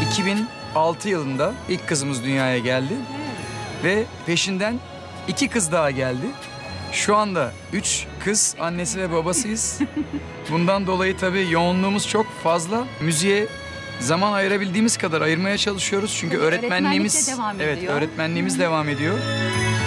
2006 yılında ilk kızımız dünyaya geldi. Ve peşinden 2 kız daha geldi. Şu anda 3 kız annesi ve babasıyız. Bundan dolayı tabii yoğunluğumuz çok fazla. Müziğe zaman ayırabildiğimiz kadar ayırmaya çalışıyoruz. Çünkü Tabii, öğretmenliğimiz öğretmenlik de devam ediyor. öğretmenliğimiz devam ediyor.